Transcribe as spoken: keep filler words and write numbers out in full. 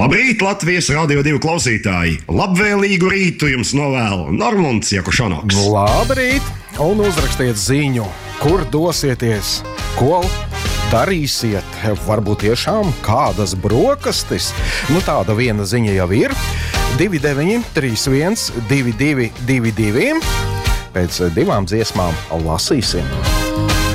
Labrīt, Latvijas Radio divi klausītāji! Labvēlīgu rītu jums novēlu Normunds Jakušonoks. Labrīt! Un uzrakstiet ziņu, kur dosieties, ko darīsiet, varbūt tiešām kādas brokastis. Nu, tāda viena ziņa jau ir. divi deviņi trīs viens divi divi divi divi. Pēc divām dziesmām lasīsim.